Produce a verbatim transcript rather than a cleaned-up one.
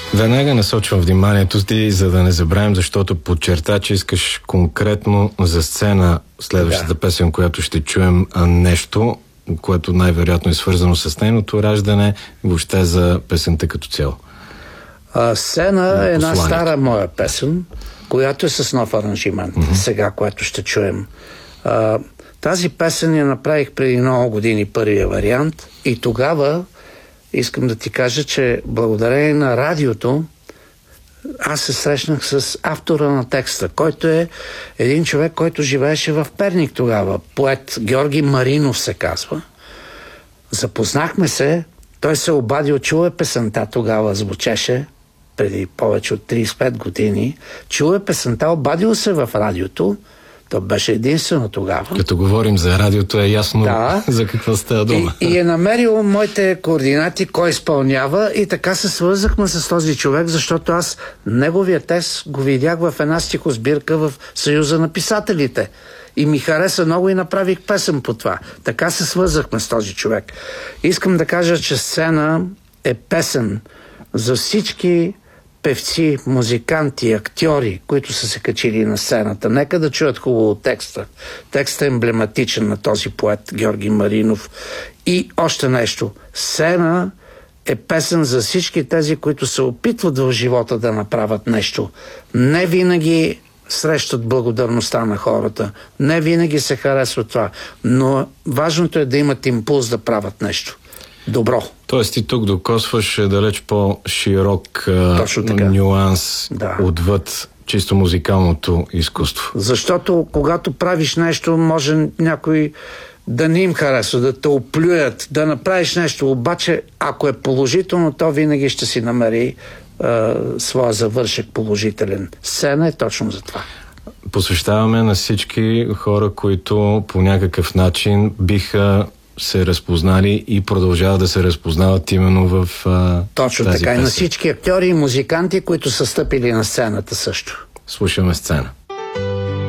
Веднага насочвам вниманието ти, за да не забравим, защото подчерта, че искаш конкретно за сцена следващата да. песен, която ще чуем, нещо, което най-вероятно е свързано с нейното раждане, въобще за песента като цяло. А, сцена е една стара моя песен, която е с нов аранжимент, mm-hmm. сега, което ще чуем. А, тази песен я направих преди много години, първия вариант, и тогава искам да ти кажа, че благодарение на радиото аз се срещнах с автора на текста, който е един човек, който живееше в Перник тогава. Поет Георги Маринов се казва. Запознахме се, той се обадил, чуе песента, тогава звучеше преди повече от трийсет и пет години. Чуе песента, обадил се в радиото. То беше единствено тогава. Като говорим за радиото, е ясно да. за какво става дума. И, и е намерил моите координати, кой изпълнява, и така се свързахме с този човек, защото аз неговия тест го видях в една стихосбирка в Съюза на писателите. И ми хареса много и направих песен по това. Така се свързахме с този човек. Искам да кажа, че сцена е песен за всички певци, музиканти, актьори, които са се качили на сцената. Нека да чуят хубаво текста. Текстът е емблематичен на този поет Георги Маринов. И още нещо. Сцена е песен за всички тези, които се опитват в живота да направят нещо. Не винаги срещат благодарността на хората. Не винаги се харесва това. Но важното е да имат импулс да правят нещо добро. Тоест ти тук докосваш далеч по-широк нюанс да. отвъд чисто музикалното изкуство. Защото когато правиш нещо, може някой да не им харесва, да те оплюят, да направиш нещо, обаче ако е положително, то винаги ще си намери е, своя завършек положителен. Сцена е точно за това. Посвещаваме на всички хора, които по някакъв начин биха се разпознали и продължават да се разпознават именно в а, Точно тази така. песен. И на всички актьори и музиканти, които са стъпили на сцената също. Слушаме сцена.